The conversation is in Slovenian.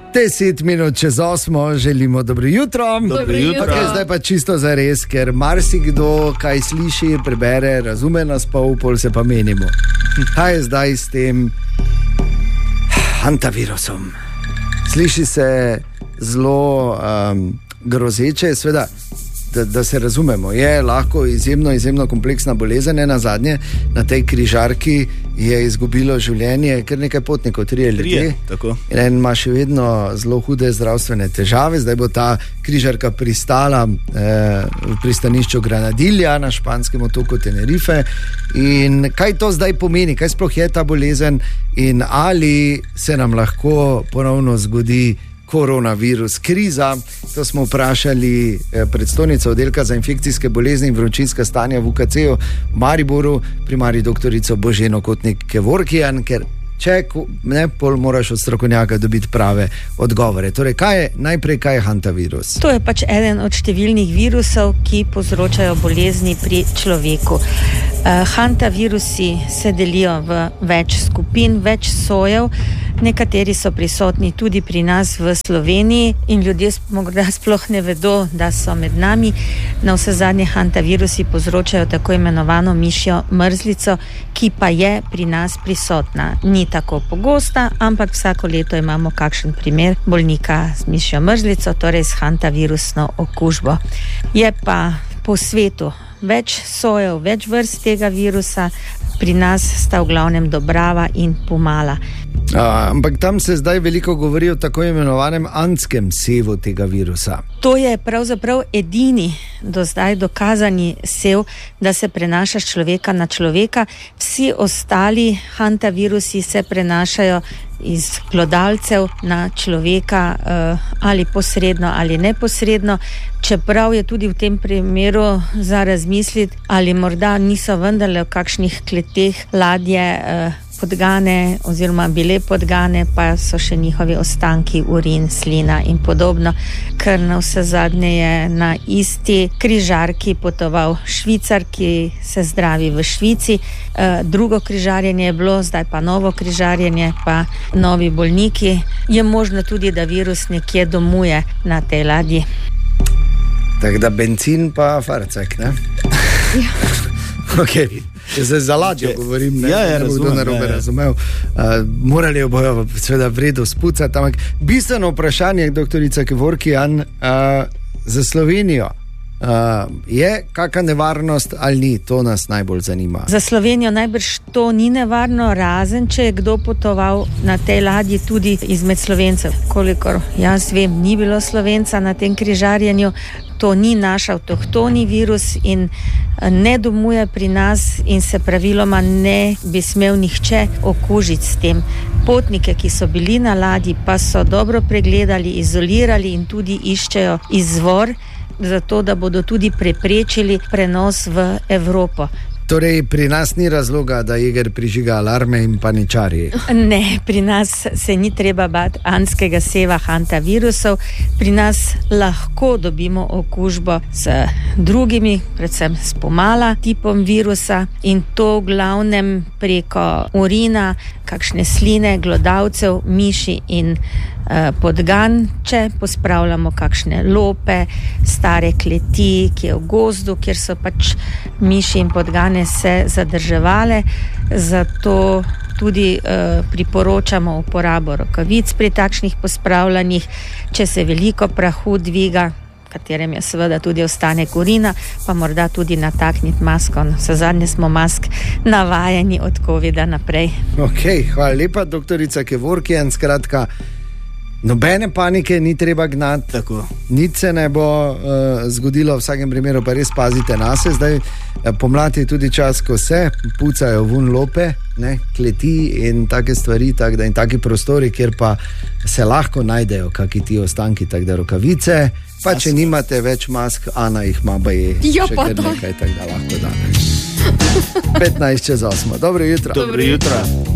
10 minut čez 8, želimo dobro jutro. Dobro jutro. Okay, zdaj pa čisto za res, ker marsikdo kaj sliši, prebere, razume nas pa upol se pa menimo. Kaj je zdaj s tem hantavirusom? Sliši se zelo grozeče, seveda, da se razumemo, je lahko izjemno kompleksna bolezen. Na zadnje na tej križarki je izgubilo življenje kar nekaj potnikov, 3 ljudje. In en ima še vedno zelo hude zdravstvene težave. Zdaj bo ta križarka pristala v pristanišču Granadilla na španskem otoku Tenerife. In kaj to zdaj pomeni, kaj sploh je ta bolezen in ali se nam lahko ponovno zgodi koronavirus kriza? To smo vprašali predstojnico oddelka za infekcijske bolezni in vročinska stanja v UKC-u v Mariboru, primarij doktorico Boženo Kotnik-Kevorkian, ker če ne, pol moraš od strokovnjaka dobiti prave odgovore. Torej, kaj je hantavirus? To je pač eden od številnih virusov, ki povzročajo bolezni pri človeku. Hantavirusi se delijo v več skupin, več sojev. Nekateri so prisotni tudi pri nas v Sloveniji in ljudje morda sploh ne vedo, da so med nami. Navsezadnje hantavirusi povzročajo tako imenovano mišjo mrzlico, ki pa je pri nas prisotna. Ni tako pogosta, ampak vsako leto imamo kakšen primer bolnika z mišjo mrzlico, torej s hantavirusno okužbo. Je pa po svetu več sojev, več vrst tega virusa, pri nas sta v glavnem Dobrava in Pomala. Ampak tam se zdaj veliko govori o tako imenovanem andskem sevu tega virusa. To je pravzaprav edini do zdaj dokazani sev, da se prenaša z človeka na človeka. Vsi ostali hantavirusi se prenašajo iz glodalcev na človeka ali posredno ali neposredno, čeprav je tudi v tem primeru za razmisliti, ali morda niso vendarle v kakšnih kleteh ladje podgane oziroma bile podgane, pa so še njihovi ostanki, urin, slina in podobno, ker navsezadnje je na isti križarki potoval Švicar, ki se zdravi v Švici. Drugo križarjenje je bilo, zdaj pa novo križarjenje, pa novi bolniki. Je možno tudi, da virus nekje domuje na tej ladji. Tako da benzin pa farcek, ne? Ja. Ok. Zdaj za ladjo govorim, ne bodo narobe razumel. Morali jo bojo seveda vredo spucati, ampak bistveno vprašanje, doktorica Kevorkian, za Slovenijo. Je kakšna nevarnost ali ni? To nas najbolj zanima. Za Slovenijo najbrž to ni nevarno, razen če je kdo potoval na tej ladji tudi izmed Slovencev. Kolikor jaz vem, ni bilo Slovenca na tem križarjenju. To ni naš avtohtoni virus in ne domuje pri nas in se praviloma ne bi smel nihče okužiti s tem. Potnike, ki so bili na ladji, pa so dobro pregledali, izolirali in tudi iščejo izvor, zato da bodo tudi preprečili prenos v Evropo. Torej, pri nas ni razloga, da jeger prižiga alarme in paničari. Ne, pri nas se ni treba bati andskega seva hantavirusov. Pri nas lahko dobimo okužbo s drugimi, predvsem s Pomala tipom virusa, in to v glavnem preko urina, kakšne sline, glodavcev, miši in podgan, če pospravljamo kakšne lope, stare kleti, ki je v gozdu, kjer so pač miši in podgane se zadrževale. Zato tudi priporočamo uporabo rokavic pri takšnih pospravljanjih. Če se veliko prahu dviga, katerem je seveda tudi ostanek urina, pa morda tudi natakniti masko. Vsezadnje smo mask navajeni od covida naprej. Ok, hvala lepa, doktorica Kevorkian. Skratka, nobene panike ni treba gnati, nič se ne bo zgodilo, v vsakem primeru pa res pazite nase. Zdaj pomlad je tudi čas, ko se pucajo vun lope, ne, kleti in take stvari, in taki prostori, kjer pa se lahko najdejo kaki ti ostanki, tako da rokavice, pa če nimate več mask, Ana jih ima baje še kar nekaj, tako da lahko da. 15 čez 8. Dobro jutro. Dobro jutro.